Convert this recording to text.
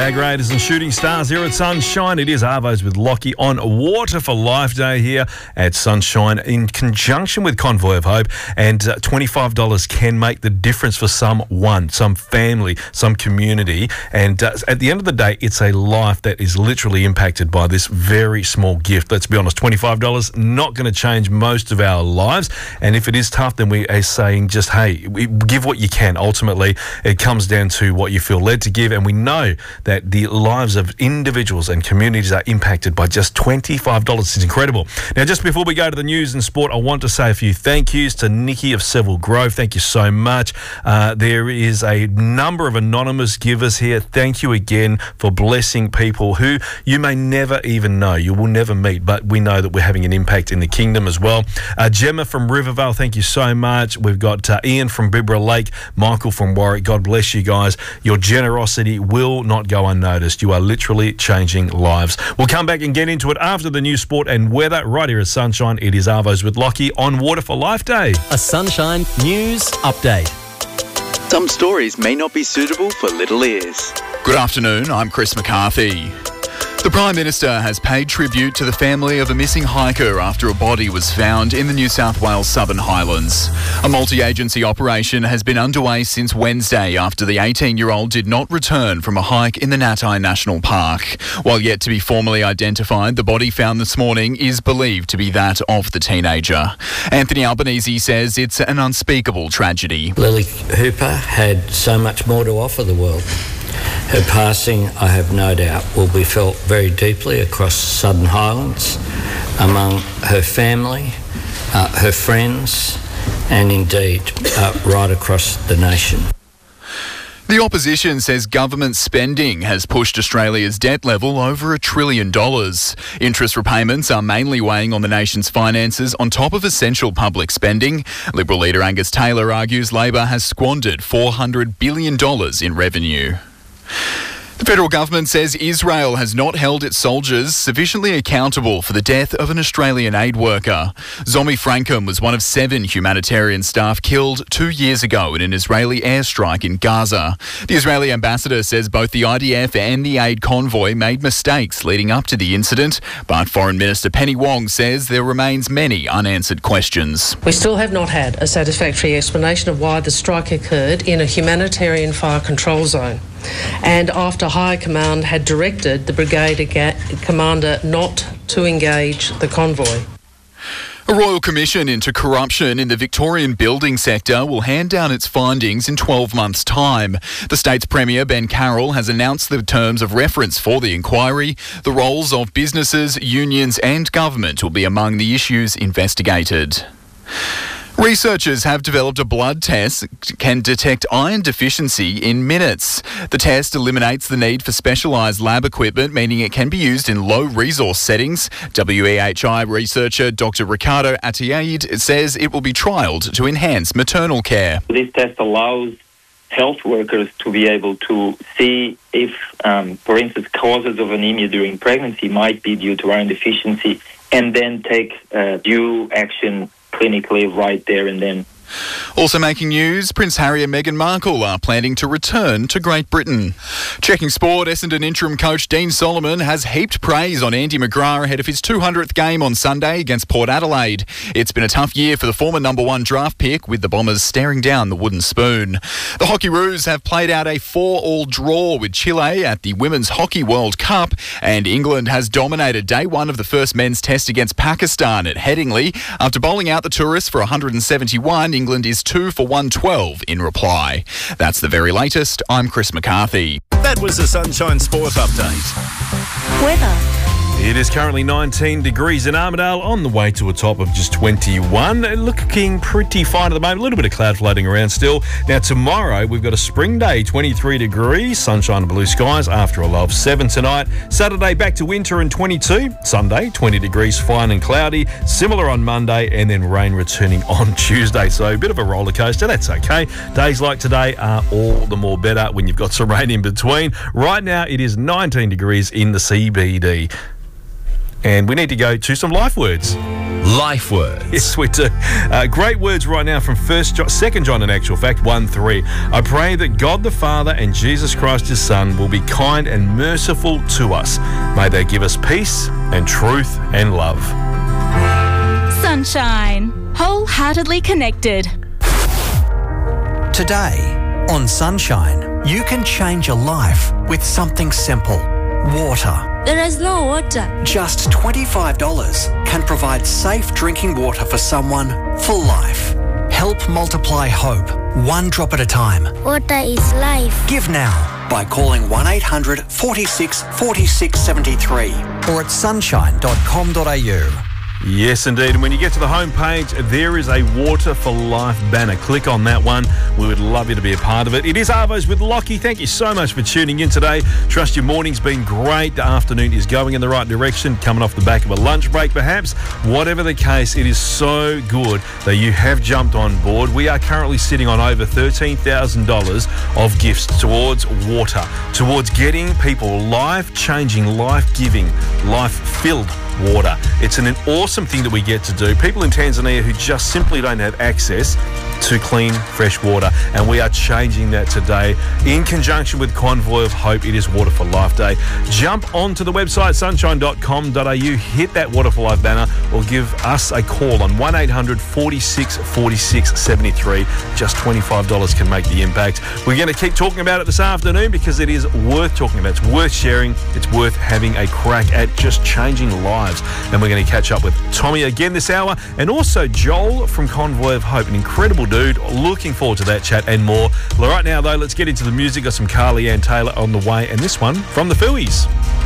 Bag Raiders and Shooting Stars here at Sunshine. It is Arvos with Lockie on Water for Life Day here at Sunshine in conjunction with Convoy of Hope. And $25 can make the difference for someone, some family, some community. And at the end of the day, it's a life that is literally impacted by this very small gift. Let's be honest, $25 not going to change most of our lives. And if it is tough, then we are saying just, hey, give what you can. Ultimately, it comes down to what you feel led to give. And we know that the lives of individuals and communities are impacted by just $25. It's incredible. Now, just before we go to the news and sport, I want to say a few thank yous to Nikki of Seville Grove. Thank you so much. There is a number of anonymous givers here. Thank you again for blessing people who you may never even know. You will never meet, but we know that we're having an impact in the kingdom as well. Gemma from Rivervale, thank you so much. We've got Ian from Bibra Lake, Michael from Warwick. God bless you guys. Your generosity will not go unnoticed. You are literally changing lives. We'll come back and get into it after the news, sport and weather right here at Sunshine. It is Arvos with Lockie on Water for Life Day. A Sunshine News Update. Some stories may not be suitable for little ears. Good afternoon, I'm Chris McCarthy. The Prime Minister has paid tribute to the family of a missing hiker after a body was found in the New South Wales Southern Highlands. A multi-agency operation has been underway since Wednesday after the 18-year-old did not return from a hike in the Natai National Park. While yet to be formally identified, the body found this morning is believed to be that of the teenager. Anthony Albanese says it's an unspeakable tragedy. Lily Hooper had so much more to offer the world. Her passing, I have no doubt, will be felt very deeply across Southern Highlands, among her family, her friends, and indeed right across the nation. The opposition says government spending has pushed Australia's debt level over $1 trillion. Interest repayments are mainly weighing on the nation's finances on top of essential public spending. Liberal leader Angus Taylor argues Labor has squandered $400 billion in revenue. The federal government says Israel has not held its soldiers sufficiently accountable for the death of an Australian aid worker. Zomi Frankum was one of 7 humanitarian staff killed 2 years ago in an Israeli airstrike in Gaza. The Israeli ambassador says both the IDF and the aid convoy made mistakes leading up to the incident, but Foreign Minister Penny Wong says there remains many unanswered questions. We still have not had a satisfactory explanation of why the strike occurred in a humanitarian fire control zone, and after High Command had directed the brigade commander not to engage the convoy. A Royal Commission into corruption in the Victorian building sector will hand down its findings in 12 months' time. The state's Premier, Ben Carroll, has announced the terms of reference for the inquiry. The roles of businesses, unions and government will be among the issues investigated. Researchers have developed a blood test that can detect iron deficiency in minutes. The test eliminates the need for specialised lab equipment, meaning it can be used in low-resource settings. WEHI researcher Dr Ricardo Atiaid says it will be trialled to enhance maternal care. This test allows health workers to be able to see if, for instance, causes of anemia during pregnancy might be due to iron deficiency, and then take due action clinically right there and then. Also making news, Prince Harry and Meghan Markle are planning to return to Great Britain. Checking sport, Essendon interim coach Dean Solomon has heaped praise on Andy McGrath ahead of his 200th game on Sunday against Port Adelaide. It's been a tough year for the former #1 draft pick, with the Bombers staring down the wooden spoon. The Hockeyroos have played out a 4-all draw with Chile at the Women's Hockey World Cup, and England has dominated day 1 of the first men's test against Pakistan at Headingley. After bowling out the tourists for 171, England is 2 for 112 in reply. That's the very latest. I'm Chris McCarthy. That was the Sunshine Sport Update. Weather. It is currently 19 degrees in Armidale, on the way to a top of just 21. Looking pretty fine at the moment. A little bit of cloud floating around still. Now, tomorrow, we've got a spring day, 23 degrees, sunshine and blue skies after a low of 7 tonight. Saturday, back to winter and 22. Sunday, 20 degrees, fine and cloudy. Similar on Monday, and then rain returning on Tuesday. So a bit of a roller coaster. That's okay. Days like today are all the more better when you've got some rain in between. Right now, it is 19 degrees in the CBD. And we need to go to some life words. Life words. Yes, we do. Great words right now from 2 John in actual fact, 1:3. I pray that God the Father and Jesus Christ his Son will be kind and merciful to us. May they give us peace and truth and love. Sunshine. Wholeheartedly connected. Today on Sunshine, you can change your life with something simple. Water. There is no water. Just $25 can provide safe drinking water for someone for life. Help multiply hope, one drop at a time. Water is life. Give now by calling 1800 46 46 73 or at sunshine.com.au. Yes, indeed. And when you get to the homepage, there is a Water for Life banner. Click on that one. We would love you to be a part of it. It is Arvos with Lockie. Thank you so much for tuning in today. Trust your morning's been great. The afternoon is going in the right direction, coming off the back of a lunch break perhaps. Whatever the case, it is so good that you have jumped on board. We are currently sitting on over $13,000 of gifts towards water, towards getting people life-changing, life-giving, life-filled water. It's an awesome thing that we get to do. People in Tanzania who just simply don't have access to clean, fresh water, and we are changing that today in conjunction with Convoy of Hope. It is Water for Life Day. Jump onto the website sunshine.com.au, hit that Water for Life banner, or give us a call on 1800 46 46 73. Just $25 can make the impact. We're going to keep talking about it this afternoon because it is worth talking about. It's worth sharing. It's worth having a crack at just changing lives. And we're going to catch up with Tommy again this hour, and also Joel from Convoy of Hope, an incredible dude. Looking forward to that chat and more. Right now, though, let's get into the music. Got some Carly Ann Taylor on the way, and this one from the Fooey's.